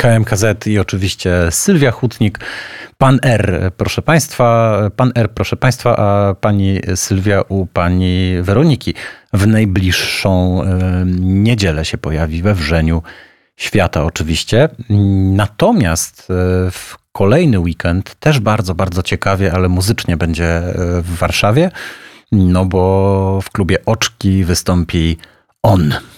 KMKZ i oczywiście Sylwia Hutnik. Pan R, proszę Państwa, a pani Sylwia u pani Weroniki w najbliższą niedzielę się pojawi we Wrzeniu Świata oczywiście. Natomiast w kolejny weekend też bardzo, bardzo ciekawie, ale muzycznie będzie w Warszawie, no bo w klubie Oczki wystąpi On.